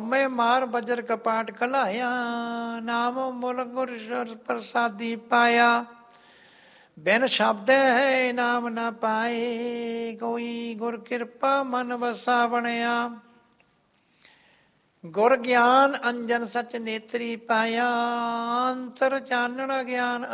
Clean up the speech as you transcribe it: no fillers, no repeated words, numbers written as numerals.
ਹਉਮੈ ਮਾਰ ਬਜਰ ਕਪਾਟ ਕਲਾਇਆ, ਨਾਮ ਮੁਲ ਗੁਰ ਪ੍ਰਸਾਦੀ ਪਾਇਆ। ਬਿਨ ਸ਼ਬਦੈ ਨਾਮ ਨਾ ਪਾਏ, ਕੋਈ ਗੁਰ ਕਿਰਪਾ ਮਨ ਵਸਾ ਬਣਿਆ। ਗੁਰ ਗਿਆਨ ਅੰਜਨ ਸਚ ਨੇਤਰੀ ਪਾਇਆ, ਅੰਤਰ ਚਾਨਣ ਗਿਆਨ